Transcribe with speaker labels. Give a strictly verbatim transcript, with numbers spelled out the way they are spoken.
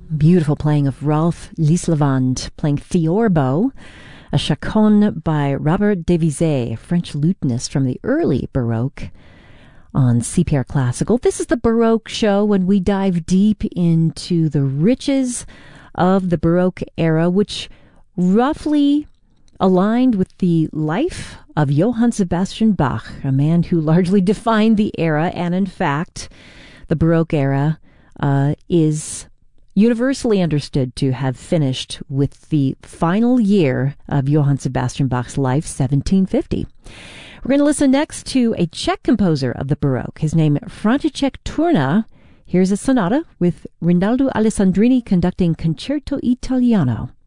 Speaker 1: Beautiful playing of Rolf Lislevand, playing Theorbo, a chaconne by Robert Devisay, a French lutenist from the early Baroque, on C P R Classical. This is the Baroque show when we dive deep into the riches of the Baroque era, which roughly aligned with the life of Johann Sebastian Bach, a man who largely defined the era, and in fact, the Baroque era uh, is universally understood to have finished with the final year of Johann Sebastian Bach's life, seventeen fifty. We're going to listen next to a Czech composer of the Baroque, his name František Turna. Here's a sonata with Rinaldo Alessandrini conducting Concerto Italiano.